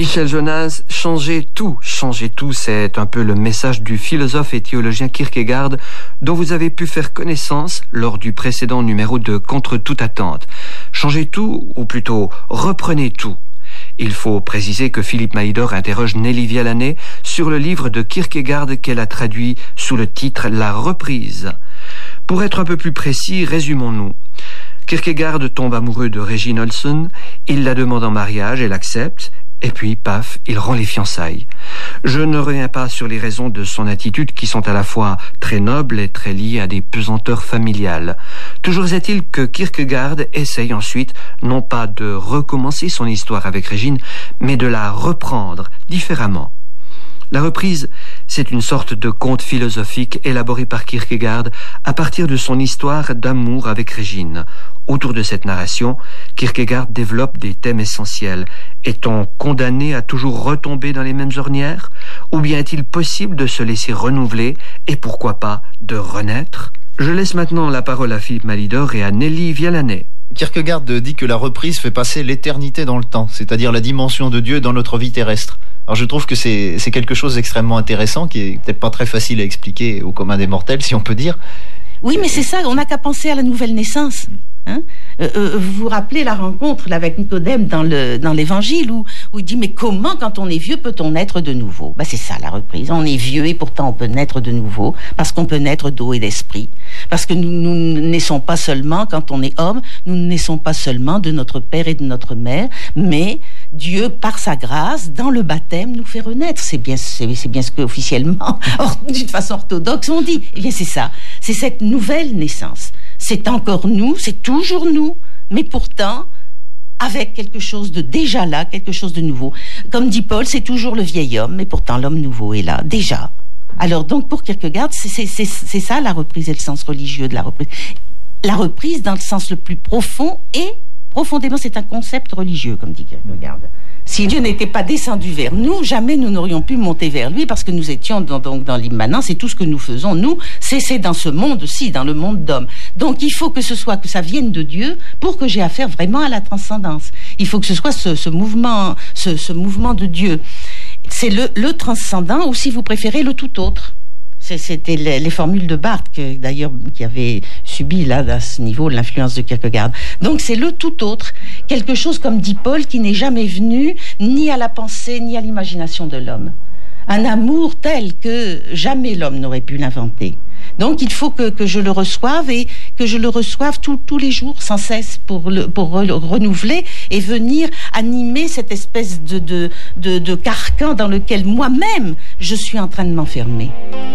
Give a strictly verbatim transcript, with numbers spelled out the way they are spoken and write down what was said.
Michel Jonas, changez tout, changez tout, c'est un peu le message du philosophe et théologien Kierkegaard dont vous avez pu faire connaissance lors du précédent numéro de Contre toute attente. Changez tout, ou plutôt reprenez tout. Il faut préciser que Philippe Maïdor interroge Nelly Vialanet sur le livre de Kierkegaard qu'elle a traduit sous le titre « La reprise ». Pour être un peu plus précis, résumons-nous. Kierkegaard tombe amoureux de Regine Olsen, il la demande en mariage, elle accepte, et puis, paf, il rend les fiançailles. Je ne reviens pas sur les raisons de son attitude qui sont à la fois très nobles et très liées à des pesanteurs familiales. Toujours est-il que Kierkegaard essaye ensuite, non pas de recommencer son histoire avec Regine, mais de la reprendre différemment. La reprise, c'est une sorte de conte philosophique élaboré par Kierkegaard à partir de son histoire d'amour avec Regine. Autour de cette narration, Kierkegaard développe des thèmes essentiels. Est-on condamné à toujours retomber dans les mêmes ornières? Ou bien est-il possible de se laisser renouveler et pourquoi pas de renaître? Je laisse maintenant la parole à Philippe Maïdor et à Nelly Vialanet. Kierkegaard dit que la reprise fait passer l'éternité dans le temps, c'est-à-dire la dimension de Dieu dans notre vie terrestre. Alors je trouve que c'est, c'est quelque chose d'extrêmement intéressant, qui est peut-être pas très facile à expliquer au commun des mortels, si on peut dire. Oui, mais c'est ça, on n'a qu'à penser à la nouvelle naissance. Hein euh, euh, vous vous rappelez la rencontre là, avec Nicodème dans, le, dans l'Évangile où, où il dit « Mais comment, quand on est vieux, peut-on naître de nouveau ?» Ben, c'est ça la reprise. On est vieux et pourtant on peut naître de nouveau parce qu'on peut naître d'eau et d'esprit. Parce que nous, nous ne naissons pas seulement, quand on est homme, nous ne naissons pas seulement de notre père et de notre mère, mais Dieu, par sa grâce, dans le baptême, nous fait renaître. C'est bien, c'est, c'est bien ce qu'officiellement, d'une façon orthodoxe, on dit. Eh bien, c'est ça. C'est cette nouvelle naissance. C'est encore nous, c'est toujours nous, mais pourtant, avec quelque chose de déjà là, quelque chose de nouveau. Comme dit Paul, c'est toujours le vieil homme, mais pourtant l'homme nouveau est là, déjà. Alors donc, pour Kierkegaard, c'est, c'est, c'est, c'est ça la reprise et le sens religieux de la reprise. La reprise dans le sens le plus profond et profondément, c'est un concept religieux, comme dit Kierkegaard. Si Dieu n'était pas descendu vers nous, jamais nous n'aurions pu monter vers lui parce que nous étions donc dans, dans l'immanence et tout ce que nous faisons, nous, c'est, c'est dans ce monde-ci, dans le monde d'hommes. Donc il faut que ce soit, que ça vienne de Dieu pour que j'ai affaire vraiment à la transcendance. Il faut que ce soit ce, ce mouvement, ce, ce mouvement de Dieu. C'est le, le transcendant ou si vous préférez le tout autre. C'était les, les formules de Barthes, que, d'ailleurs, qui avait subi là, à ce niveau, l'influence de Kierkegaard. Donc c'est le tout autre, quelque chose comme dit Paul, qui n'est jamais venu ni à la pensée ni à l'imagination de l'homme. Un amour tel que jamais l'homme n'aurait pu l'inventer. Donc il faut que, que je le reçoive et que je le reçoive tout, tous les jours, sans cesse, pour le, pour le renouveler et venir animer cette espèce de, de, de, de carcan dans lequel moi-même je suis en train de m'enfermer.